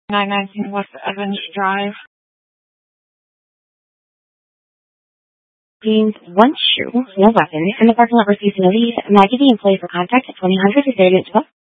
919 West Evans Drive. Means one shoe, no weapon, and the parking lot receives no lead. Maggie, the employee for contact at 2000 is there to